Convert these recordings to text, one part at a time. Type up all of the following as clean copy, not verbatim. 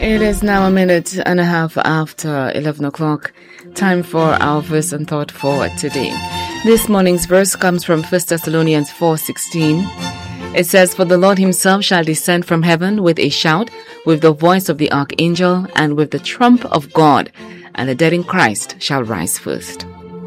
It is now a minute and a half after 11 o'clock. Time for our verse and thought for today. This morning's verse comes from 1 Thessalonians 4:16. It says, "For the Lord himself shall descend from heaven with a shout, with the voice of the archangel, and with the trump of God, and the dead in Christ shall rise first."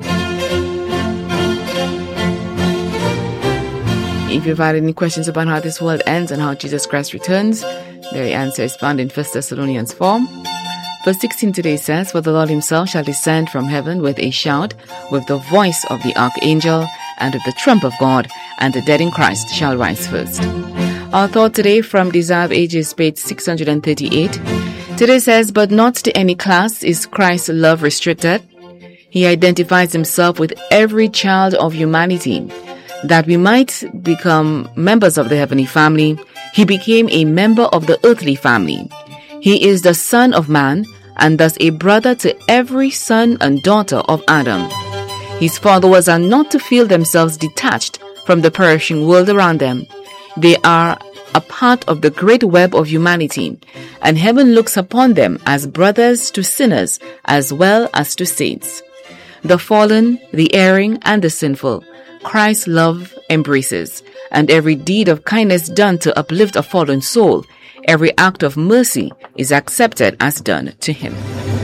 If you've had any questions about how this world ends and how Jesus Christ returns, the answer is found in 1 Thessalonians 4. Verse 16 today says, "For the Lord himself shall descend from heaven with a shout, with the voice of the archangel, and with the trump of God, and the dead in Christ shall rise first." Our thought today from Desire of Ages, page 638. Today says, "But not to any class is Christ's love restricted. He identifies himself with every child of humanity. That we might become members of the heavenly family, he became a member of the earthly family. He is the Son of Man, and thus a brother to every son and daughter of Adam. His followers are not to feel themselves detached from the perishing world around them. They are a part of the great web of humanity, and heaven looks upon them as brothers to sinners as well as to saints. The fallen, the erring, and the sinful, Christ's love embraces, and every deed of kindness done to uplift a fallen soul, every act of mercy is accepted as done to him."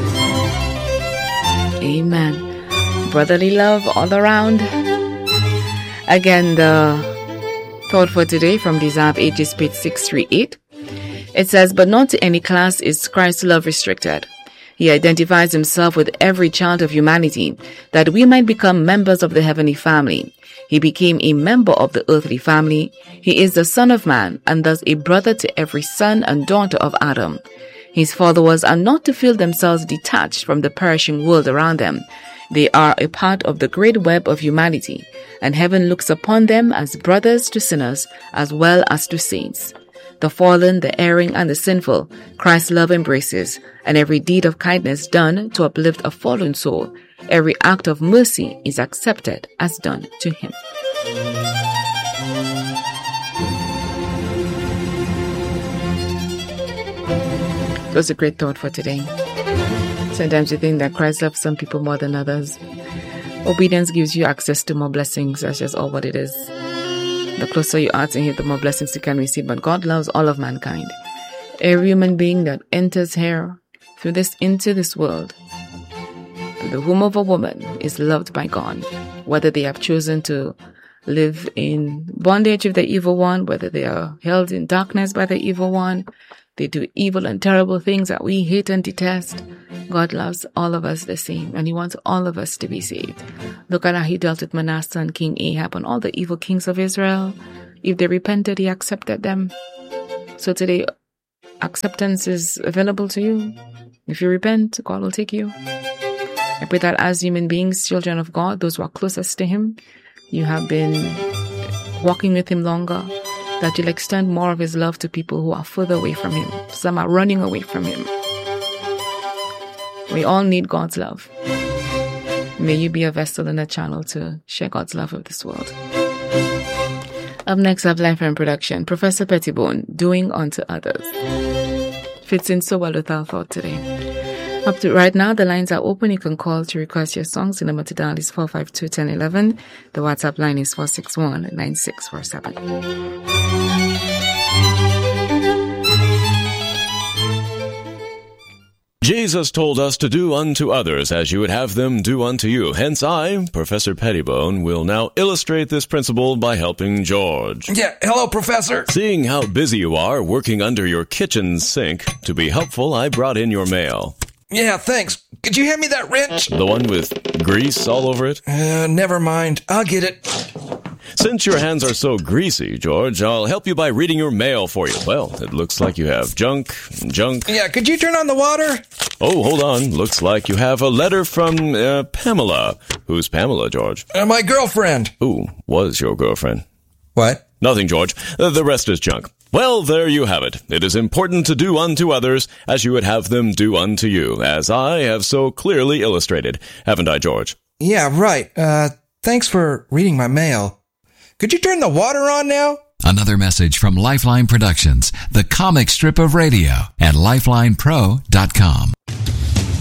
Amen. Brotherly love all around. Again, the thought for today from Desire of Ages, page 638. It says, "But not to any class is Christ's love restricted. He identifies himself with every child of humanity, that we might become members of the heavenly family. He became a member of the earthly family. He is the Son of Man, and thus a brother to every son and daughter of Adam. His followers are not to feel themselves detached from the perishing world around them. They are a part of the great web of humanity, and heaven looks upon them as brothers to sinners as well as to saints. The fallen, the erring, and the sinful, Christ's love embraces, and every deed of kindness done to uplift a fallen soul, every act of mercy is accepted as done to him." It was a great thought for today. Sometimes you think that Christ loves some people more than others. Obedience gives you access to more blessings. That's just all what it is. The closer you are to him, the more blessings you can receive. But God loves all of mankind. Every human being that enters here into this world, the womb of a woman, is loved by God. Whether they have chosen to live in bondage of the evil one, whether they are held in darkness by the evil one, they do evil and terrible things that we hate and detest. God loves all of us the same, and he wants all of us to be saved. Look at how he dealt with Manasseh and King Ahab and all the evil kings of Israel. If they repented, he accepted them. So today, acceptance is available to you. If you repent, God will take you. I pray that as human beings, children of God, those who are closest to him, you have been walking with him longer, that you'll extend more of his love to people who are further away from him. Some are running away from him. We all need God's love. May you be a vessel and a channel to share God's love with this world. Up next, I have Life and Production. Professor Pettibone, Doing Unto Others. Fits in so well with our thought today. Up to right now, the lines are open. You can call to request your songs. The number to dial is 452-1011. The WhatsApp line is 461-9647. Jesus told us to do unto others as you would have them do unto you. Hence I, Professor Pettibone, will now illustrate this principle by helping George. Yeah, hello, Professor. Seeing how busy you are working under your kitchen sink, to be helpful, I brought in your mail. Yeah, thanks. Could you hand me that wrench? The one with grease all over it? Never mind. I'll get it. Since your hands are so greasy, George, I'll help you by reading your mail for you. Well, it looks like you have junk. Yeah, could you turn on the water? Oh, hold on. Looks like you have a letter from Pamela. Who's Pamela, George? My girlfriend. Who was your girlfriend? What? Nothing, George. The rest is junk. Well, there you have it. It is important to do unto others as you would have them do unto you, as I have so clearly illustrated. Haven't I, George? Yeah, right. Thanks for reading my mail. Could you turn the water on now? Another message from Lifeline Productions, the comic strip of radio, at lifelinepro.com.